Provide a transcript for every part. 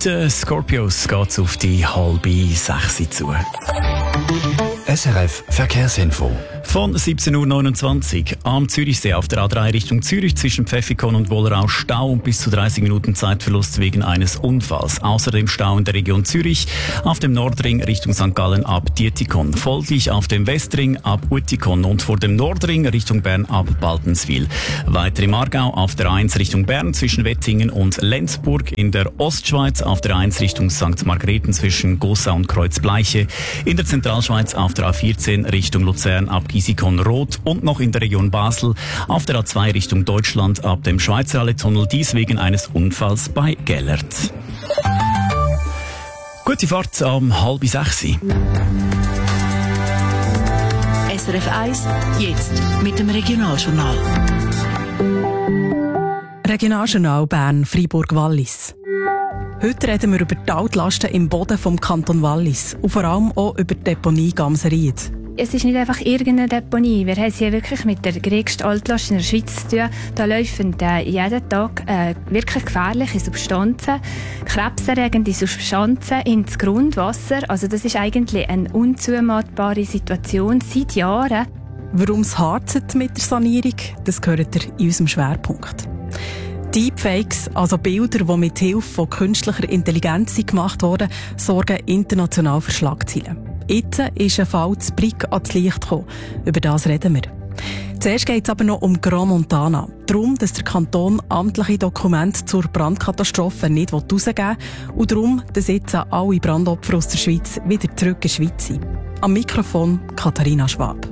Mit Scorpios geht's auf die 5:30 zu. SRF Verkehrsinfo. Von 17.29 Uhr am Zürichsee auf der A3 Richtung Zürich zwischen Pfäffikon und Wollerau Stau und bis zu 30 Minuten Zeitverlust wegen eines Unfalls. Außerdem Stau in der Region Zürich auf dem Nordring Richtung St. Gallen ab Dietikon. Folglich auf dem Westring ab Uetikon und vor dem Nordring Richtung Bern ab Baltenswil. Weiter im Aargau auf der A1 Richtung Bern zwischen Wettingen und Lenzburg. In der Ostschweiz auf der A1 Richtung St. Margrethen zwischen Gossau und Kreuzbleiche. In der Zentralschweiz auf der A14 Richtung Luzern ab Gisikon-Rot und noch in der Region Basel auf der A2 Richtung Deutschland ab dem Schweizer Halletunnel, dies wegen eines Unfalls bei Gellert. Gute Fahrt um 5:30. SRF 1, jetzt mit dem Regionaljournal. Regionaljournal Bern, Freiburg-Wallis. Heute reden wir über die Altlasten im Boden vom Kanton Wallis und vor allem auch über die Deponie Gamseried. Es ist nicht einfach irgendeine Deponie. Wir haben es hier wirklich mit der grössten Altlast in der Schweiz zu tun. Da laufen jeden Tag wirklich gefährliche Substanzen, krebserregende Substanzen ins Grundwasser. Also das ist eigentlich eine unzumutbare Situation seit Jahren. Warum es harzt mit der Sanierung, das gehört ihr in unserem Schwerpunkt. Deepfakes, also Bilder, die mit Hilfe von künstlicher Intelligenz gemacht wurden, sorgen international für Schlagzeilen. Jetzt ist ein Fall zu Brig ans Licht gekommen. Über das reden wir. Zuerst geht es aber noch um Grand Montana. Darum, dass der Kanton amtliche Dokumente zur Brandkatastrophe nicht herausgeben will und darum, dass jetzt alle Brandopfer aus der Schweiz wieder zurück in die Schweiz sind. Am Mikrofon Katharina Schwab.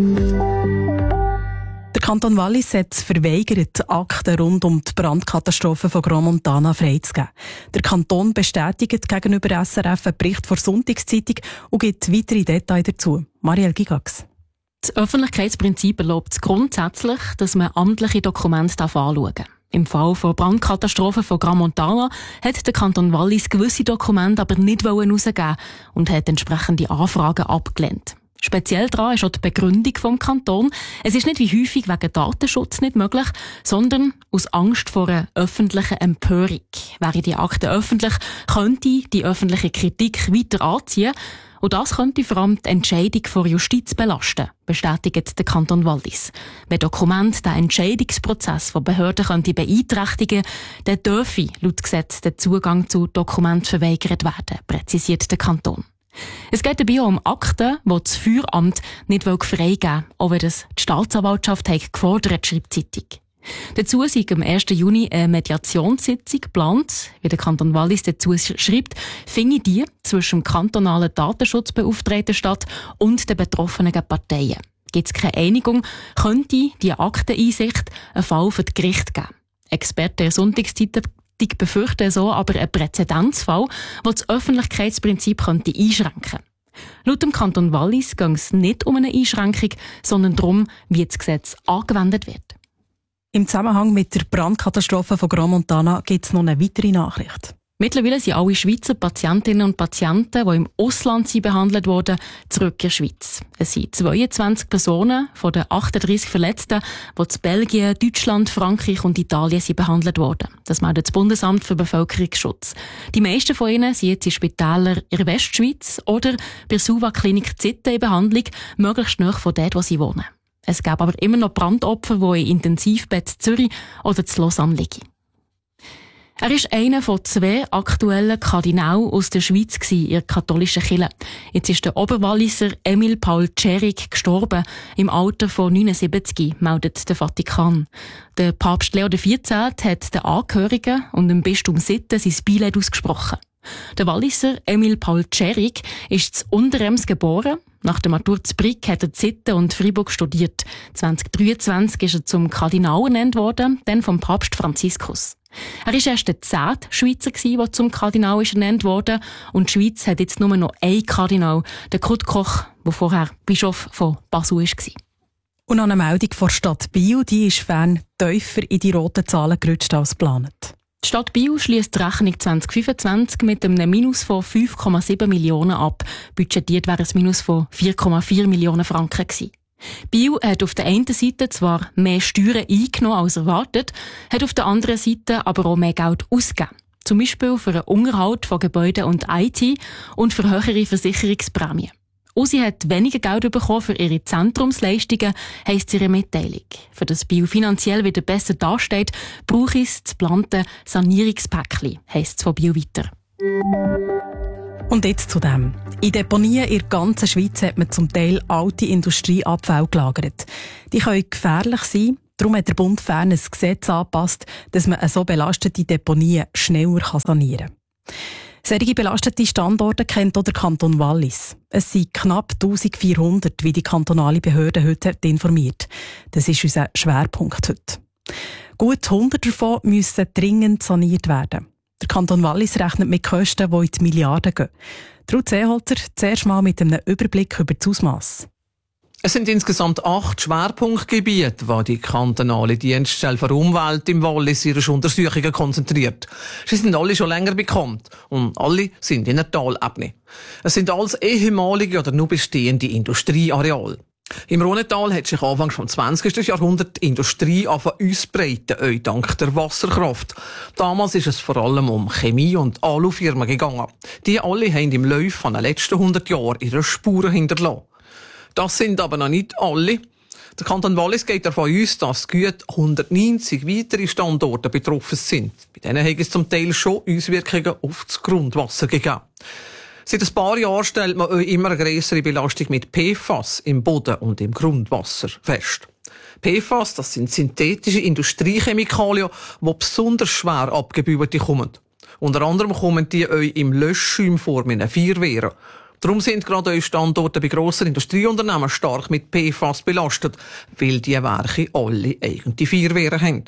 Der Kanton Wallis hat verweigert, Akten rund um die Brandkatastrophe von Grand Montana freizugeben. Der Kanton bestätigt gegenüber SRF einen Bericht der Sonntagszeitung und gibt weitere Details dazu. Marielle Gigax. Das Öffentlichkeitsprinzip erlaubt es grundsätzlich, dass man amtliche Dokumente anschauen darf. Im Fall der Brandkatastrophe von Grand Montana hat der Kanton Wallis gewisse Dokumente aber nicht herausgeben und hat entsprechende Anfragen abgelehnt. Speziell daran ist auch die Begründung vom Kanton. Es ist nicht wie häufig wegen Datenschutz nicht möglich, sondern aus Angst vor einer öffentlichen Empörung. Wäre die Akte öffentlich, könnte die öffentliche Kritik weiter anziehen. Und das könnte vor allem die Entscheidung vor Justiz belasten, bestätigt der Kanton Wallis. Wenn Dokumente den Entscheidungsprozess von Behörden beeinträchtigen könnte, dann dürfe laut Gesetz der Zugang zu Dokumenten verweigert werden, präzisiert der Kanton. Es geht dabei auch um Akten, die das Feueramt nicht freigeben will, auch wenn das die Staatsanwaltschaft gefordert, schreibt die Zeitung. Dazu sei am 1. Juni eine Mediationssitzung geplant. Wie der Kanton Wallis dazu schreibt, finde die zwischen dem kantonalen Datenschutzbeauftragten statt und den betroffenen Parteien. Gibt es keine Einigung, könnte die Akteneinsicht einen Fall für das Gericht geben. Experten der Sonntagszeitung befürchten so aber einen Präzedenzfall, der das Öffentlichkeitsprinzip einschränken könnte. Laut dem Kanton Wallis geht es nicht um eine Einschränkung, sondern darum, wie das Gesetz angewendet wird. Im Zusammenhang mit der Brandkatastrophe von Grand Montana gibt es noch eine weitere Nachricht. Mittlerweile sind alle Schweizer Patientinnen und Patienten, die im Ausland behandelt wurden, zurück in die Schweiz. Es sind 22 Personen von den 38 Verletzten, die in Belgien, Deutschland, Frankreich und Italien behandelt wurden. Das meldet das Bundesamt für Bevölkerungsschutz. Die meisten von ihnen sind jetzt in Spitälern in der Westschweiz oder bei der Suva-Klinik Zitten in Behandlung, möglichst nahe von dort, wo sie wohnen. Es gab aber immer noch Brandopfer, die in Intensivbett Zürich oder zu Lausanne liegen. Er ist einer von 2 aktuellen Kardinälen aus der Schweiz in der katholischen Kirche. Jetzt ist der Oberwalliser Emil Paul Tschering gestorben, im Alter von 79, meldet der Vatikan. Der Papst Leo XIV hat den Angehörigen und dem Bistum Sitten sein Beileid ausgesprochen. Der Walliser Emil Paul Tschering ist zu Unterems geboren. Nach der Matur zu Brig hat er Sitten und Freiburg studiert. 2023 ist er zum Kardinal ernannt worden, dann vom Papst Franziskus. Er war erst der 10. Schweizer, der zum Kardinal ernannt wurde. Und die Schweiz hat jetzt nur noch einen Kardinal, den Kurt Koch, der vorher Bischof von Basel war. Und noch eine Meldung von der Stadt Biel, die ist fern tiefer in die roten Zahlen gerutscht als geplant. Die Stadt Biel schliesst die Rechnung 2025 mit einem Minus von 5,7 Millionen ab. Budgetiert wäre ein Minus von 4,4 Millionen Franken gewesen. Biel hat auf der einen Seite zwar mehr Steuern eingenommen als erwartet, hat auf der anderen Seite aber auch mehr Geld ausgegeben. Zum Beispiel für den Unterhalt von Gebäuden und IT und für höhere Versicherungsprämien. Usi hat weniger Geld bekommen für ihre Zentrumsleistungen, heisst ihre Mitteilung. Für das Bio finanziell wieder besser dasteht, brauche es das geplante Sanierungspäckchen, heisst es von Bio weiter. Und jetzt zu dem. In Deponien in der ganzen Schweiz hat man zum Teil alte Industrieabfälle gelagert. Die können gefährlich sein. Darum hat der Bund Bern ein Gesetz angepasst, dass man so belastete Deponien schneller sanieren kann. Solche belastete Standorte kennt auch der Kanton Wallis. Es sind knapp 1400, wie die kantonale Behörde heute informiert. Das ist unser Schwerpunkt heute. Gut 100 davon müssen dringend saniert werden. Der Kanton Wallis rechnet mit Kosten, die in die Milliarden gehen. Ruth Seeholzer, zuerst mal mit einem Überblick über das Ausmaß. Es sind insgesamt 8 Schwerpunktgebiete, die die kantonale Dienststelle für Umwelt im Wallis ihre Untersuchungen konzentriert. Sie sind alle schon länger bekannt und alle sind in der Talebene. Es sind alles ehemalige oder nur bestehende Industrieareale. Im Rhônetal hat sich Anfang des 20. Jahrhunderts die Industrie ausbreiten, auch dank der Wasserkraft. Damals ist es vor allem um Chemie- und Alufirmen gegangen. Die alle haben im Laufe der letzten 100 Jahre ihre Spuren hinterlassen. Das sind aber noch nicht alle. Der Kanton Wallis geht davon aus, dass gut 190 weitere Standorte betroffen sind. Bei denen hat es zum Teil schon Auswirkungen auf das Grundwasser gegeben. Seit ein paar Jahren stellt man auch immer eine grössere Belastung mit PFAS im Boden und im Grundwasser fest. PFAS, das sind synthetische Industriechemikalien, die besonders schwer abgebaut kommen. Unter anderem kommen die auch im Löschschäum vor mit den Feuerwehren. Darum sind gerade eure Standorte bei grossen Industrieunternehmen stark mit PFAS belastet, weil die Werke alle eigene Feuerwehren haben.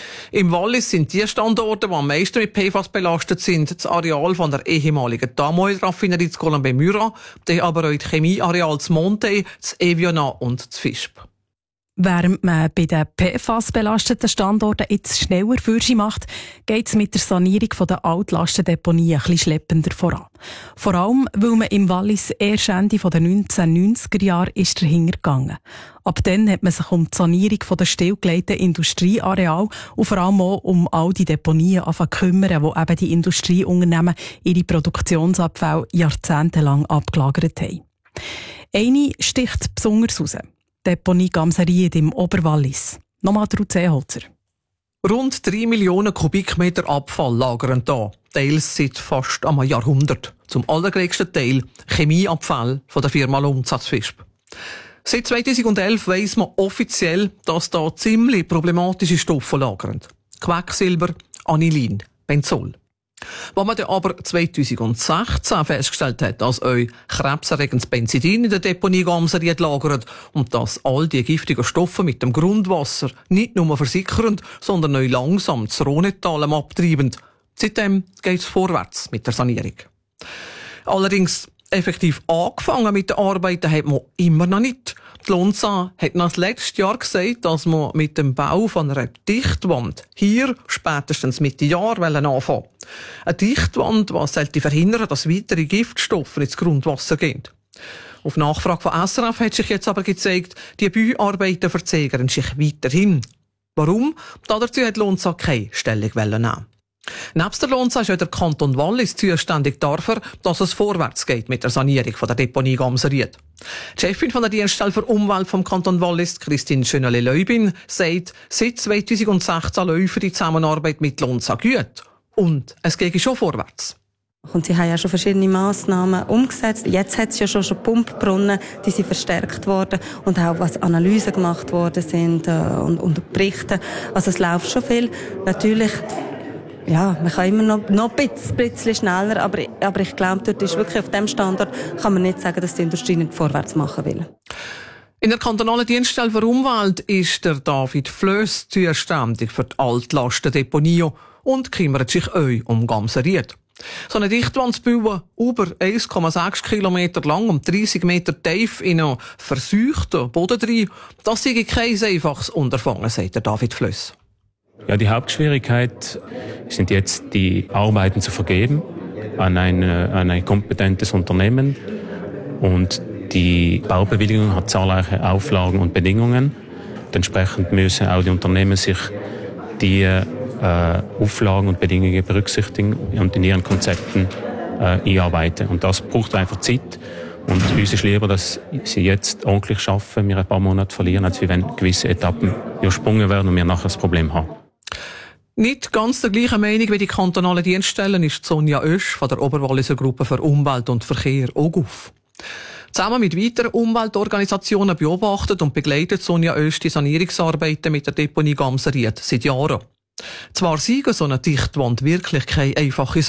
Im Wallis sind die Standorte, die am meisten mit PFAS belastet sind, das Areal von der ehemaligen Tamoil-Raffinerie zu Colombey-Murat, dann aber auch das Chemieareal zu Monte, zu Eviona und zu Visp. Während man bei den PFAS-belasteten Standorten jetzt schneller Fürsche macht, geht es mit der Sanierung der Altlastendeponie ein bisschen schleppender voran. Vor allem, weil man im Wallis erst Ende der 1990er Jahre dahinter gegangen. Ab dann hat man sich um die Sanierung der stillgelegten Industrieareale und vor allem auch um all die Deponien kümmern, wo eben die Industrieunternehmen ihre Produktionsabfälle jahrzehntelang abgelagert haben. Eine sticht besonders raus. Deponie Gamseried im Oberwallis. Nochmal Ruth Seeholzer. Rund 3 Millionen Kubikmeter Abfall lagern da, teils seit fast einem Jahrhundert. Zum allergrößten Teil Chemieabfall von der Firma Lonza zu Visp. Seit 2011 weiss man offiziell, dass da ziemlich problematische Stoffe lagern. Quecksilber, Anilin, Benzol. Was man dann aber 2016 festgestellt hat, dass auch krebserregendes Benzidin in der Deponie Gamseried lagert und dass all die giftigen Stoffe mit dem Grundwasser nicht nur versickern, sondern auch langsam das Rhônetal abtreiben. Seitdem geht es vorwärts mit der Sanierung. Allerdings effektiv angefangen mit den Arbeiten hat man immer noch nicht. Die Lonza hat noch letztes Jahr gesagt, dass man mit dem Bau von einer Dichtwand hier spätestens Mitte Jahr anfangen. Eine Dichtwand, die sollte verhindern, dass weitere Giftstoffe ins Grundwasser gehen. Auf Nachfrage von SRF hat sich jetzt aber gezeigt, die Bauarbeiten verzögern sich weiterhin. Warum? Dazu hat Lonza keine Stellung nehmen. Nebst der Lonza ist auch der Kanton Wallis zuständig dafür, dass es vorwärts geht mit der Sanierung der Deponie Gamseried. Die Chefin von der Dienststelle für Umwelt vom Kanton Wallis, Christine Schönele-Leubin, sagt, seit 2016 läuft die Zusammenarbeit mit Lonza gut. Und es geht schon vorwärts. Und sie haben ja schon verschiedene Massnahmen umgesetzt. Jetzt hat es ja schon Pumpbrunnen, die sind verstärkt worden und auch was Analysen gemacht worden sind und Berichte. Also es läuft schon viel. Natürlich, ja, man kann immer noch ein bisschen schneller, aber ich glaube, dort ist wirklich auf dem Standort, kann man nicht sagen, dass die Industrie nicht vorwärts machen will. In der kantonalen Dienststelle für Umwelt ist der David Flöss zuständig für die Altlastendeponie und kümmert sich auch um Gamseried. So eine Dichtwand zu bauen, über 1,6 Kilometer lang und 30 Meter tief in einen verseuchten Boden rein, das sei kein einfaches Unterfangen, sagt der David Flöss. Ja, die Hauptschwierigkeit sind jetzt, die Arbeiten zu vergeben an ein kompetentes Unternehmen. Und die Baubewilligung hat zahlreiche Auflagen und Bedingungen. Entsprechend müssen auch die Unternehmen sich die Auflagen und Bedingungen berücksichtigen und in ihren Konzepten einarbeiten. Und das braucht einfach Zeit. Und uns ist lieber, dass sie jetzt ordentlich arbeiten, wir ein paar Monate verlieren, als wenn gewisse Etappen übersprungen werden und wir nachher das Problem haben. Nicht ganz der gleichen Meinung wie die kantonalen Dienststellen ist Sonja Oesch von der Oberwalliser Gruppe für Umwelt und Verkehr OGUV. Zusammen mit weiteren Umweltorganisationen beobachtet und begleitet Sonja Oesch die Sanierungsarbeiten mit der Deponie Gamsenried seit Jahren. Zwar sei so eine Dichtwand wirklich keine einfache